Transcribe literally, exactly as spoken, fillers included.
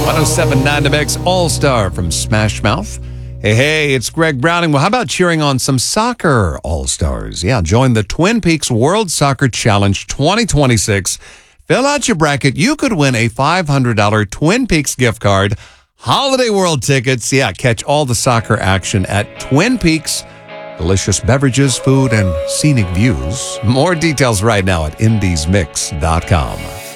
oh seven point nine The Mix All-Star from Smash Mouth. Hey, hey, it's Greg Browning. Well, how about cheering on some soccer All-Stars? Yeah, join the Twin Peaks World Soccer Challenge twenty twenty-six. Fill out your bracket. You could win a five hundred dollars Twin Peaks gift card, Holiday World tickets. Yeah, catch all the soccer action at Twin Peaks. Delicious beverages, food, and scenic views. More details right now at indies mix dot com.